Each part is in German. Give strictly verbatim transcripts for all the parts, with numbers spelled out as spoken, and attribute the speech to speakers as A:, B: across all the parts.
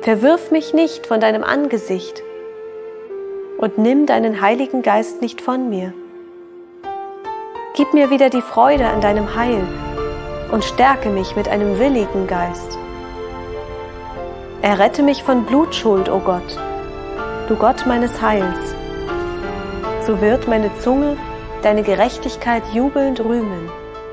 A: Verwirf mich nicht von deinem Angesicht und nimm deinen Heiligen Geist nicht von mir. Gib mir wieder die Freude an deinem Heil und stärke mich mit einem willigen Geist. Errette mich von Blutschuld, o Gott, du Gott meines Heils. So wird meine Zunge deine Gerechtigkeit jubelnd rühmen.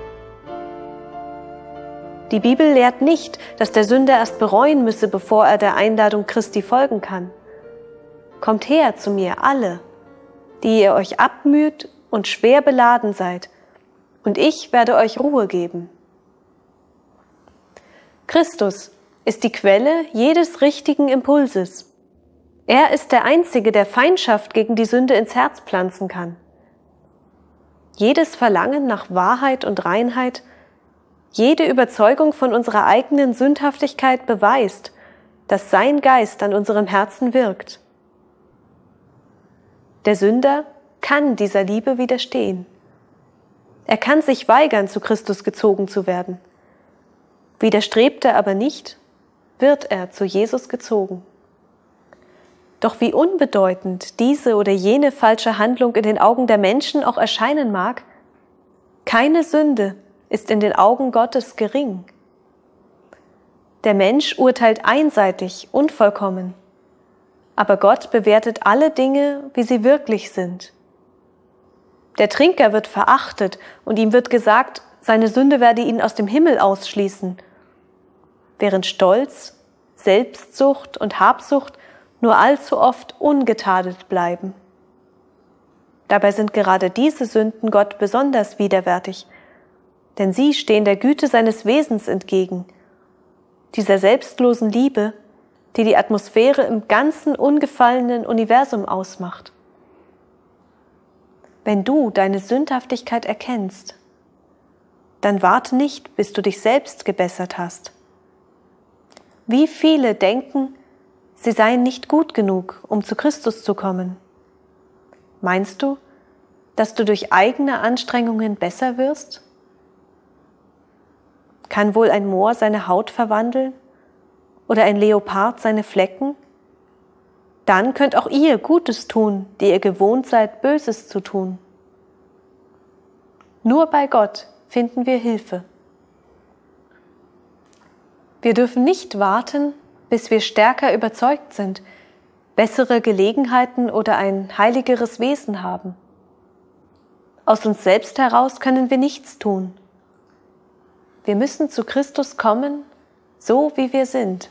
A: Die Bibel lehrt nicht, dass der Sünder erst bereuen müsse, bevor er der Einladung Christi folgen kann. Kommt her zu mir, alle, die ihr euch abmüht und schwer beladen seid, und ich werde euch Ruhe geben. Christus ist die Quelle jedes richtigen Impulses. Er ist der Einzige, der Feindschaft gegen die Sünde ins Herz pflanzen kann. Jedes Verlangen nach Wahrheit und Reinheit, jede Überzeugung von unserer eigenen Sündhaftigkeit beweist, dass sein Geist an unserem Herzen wirkt. Der Sünder kann dieser Liebe widerstehen. Er kann sich weigern, zu Christus gezogen zu werden. Widerstrebt er aber nicht, wird er zu Jesus gezogen. Doch wie unbedeutend diese oder jene falsche Handlung in den Augen der Menschen auch erscheinen mag, keine Sünde ist in den Augen Gottes gering. Der Mensch urteilt einseitig, unvollkommen, aber Gott bewertet alle Dinge, wie sie wirklich sind. Der Trinker wird verachtet und ihm wird gesagt, seine Sünde werde ihn aus dem Himmel ausschließen, während Stolz, Selbstsucht und Habsucht nur allzu oft ungetadelt bleiben. Dabei sind gerade diese Sünden Gott besonders widerwärtig, denn sie stehen der Güte seines Wesens entgegen, dieser selbstlosen Liebe, die die Atmosphäre im ganzen ungefallenen Universum ausmacht. Wenn du deine Sündhaftigkeit erkennst, dann warte nicht, bis du dich selbst gebessert hast. Wie viele denken, sie seien nicht gut genug, um zu Christus zu kommen? Meinst du, dass du durch eigene Anstrengungen besser wirst? Kann wohl ein Moor seine Haut verwandeln oder ein Leopard seine Flecken? Dann könnt auch ihr Gutes tun, die ihr gewohnt seid, Böses zu tun. Nur bei Gott finden wir Hilfe. Wir dürfen nicht warten, bis wir stärker überzeugt sind, bessere Gelegenheiten oder ein heiligeres Wesen haben. Aus uns selbst heraus können wir nichts tun. Wir müssen zu Christus kommen, so wie wir sind.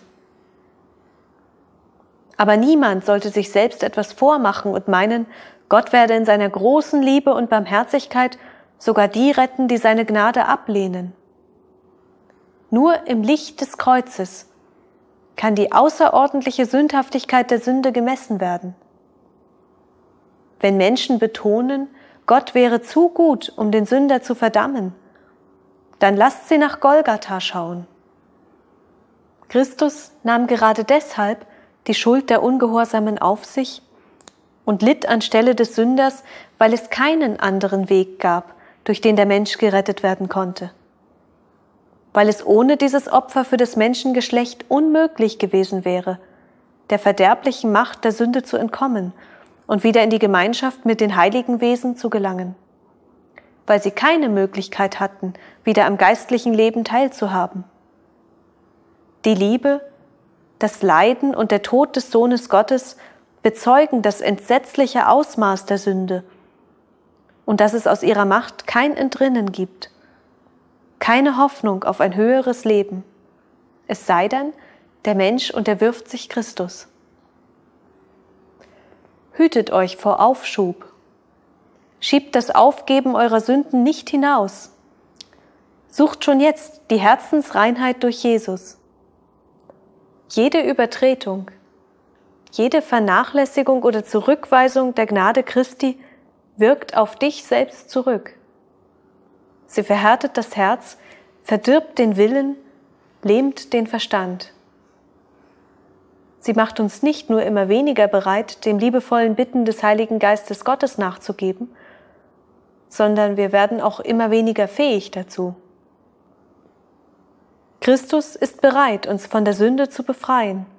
A: Aber niemand sollte sich selbst etwas vormachen und meinen, Gott werde in seiner großen Liebe und Barmherzigkeit sogar die retten, die seine Gnade ablehnen. Nur im Licht des Kreuzes kann die außerordentliche Sündhaftigkeit der Sünde gemessen werden. Wenn Menschen betonen, Gott wäre zu gut, um den Sünder zu verdammen, dann lasst sie nach Golgatha schauen. Christus nahm gerade deshalb die Schuld der Ungehorsamen auf sich und litt anstelle des Sünders, weil es keinen anderen Weg gab, durch den der Mensch gerettet werden konnte. Weil es ohne dieses Opfer für das Menschengeschlecht unmöglich gewesen wäre, der verderblichen Macht der Sünde zu entkommen und wieder in die Gemeinschaft mit den heiligen Wesen zu gelangen. Weil sie keine Möglichkeit hatten, wieder am geistlichen Leben teilzuhaben. Die Liebe, das Leiden und der Tod des Sohnes Gottes bezeugen das entsetzliche Ausmaß der Sünde und dass es aus ihrer Macht kein Entrinnen gibt, keine Hoffnung auf ein höheres Leben, es sei denn, der Mensch unterwirft sich Christus. Hütet euch vor Aufschub. Schiebt das Aufgeben eurer Sünden nicht hinaus. Sucht schon jetzt die Herzensreinheit durch Jesus. Jede Übertretung, jede Vernachlässigung oder Zurückweisung der Gnade Christi wirkt auf dich selbst zurück. Sie verhärtet das Herz, verdirbt den Willen, lähmt den Verstand. Sie macht uns nicht nur immer weniger bereit, dem liebevollen Bitten des Heiligen Geistes Gottes nachzugeben, sondern wir werden auch immer weniger fähig dazu. Christus ist bereit, uns von der Sünde zu befreien.